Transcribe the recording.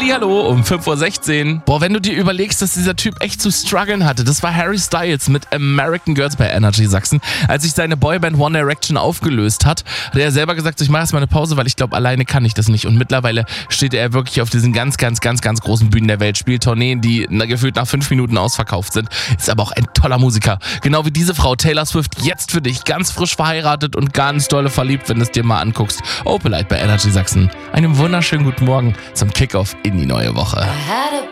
Hallihallo um 5.16 Uhr. Boah, wenn du dir überlegst, dass dieser Typ echt zu strugglen hatte. Das war Harry Styles mit American Girls bei Energy Sachsen. Als sich seine Boyband One Direction aufgelöst hat er selber gesagt, ich mache erstmal eine Pause, weil ich glaube, alleine kann ich das nicht. Und mittlerweile steht er wirklich auf diesen ganz großen Bühnen der Welt, spielt Tourneen, die gefühlt nach 5 Minuten ausverkauft sind. Ist aber auch ein toller Musiker. Genau wie diese Frau, Taylor Swift, jetzt für dich, ganz frisch verheiratet und ganz dolle verliebt, wenn du es dir mal anguckst. Opalite bei Energy Sachsen. Einen wunderschönen guten Morgen zum Kickoff in die neue Woche.